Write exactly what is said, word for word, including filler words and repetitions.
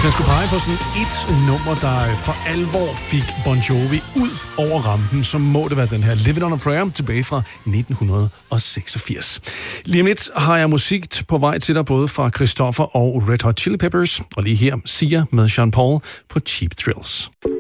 Hvis man skulle pege på sådan et nummer, der for alvor fik Bon Jovi ud over rampen, så må det være den her Living on a Prayer tilbage fra nitten seksogfirs. Lige om lidt har jeg musik på vej til dig, både fra Christopher og Red Hot Chili Peppers, og lige her Sia med Sean Paul på Cheap Thrills.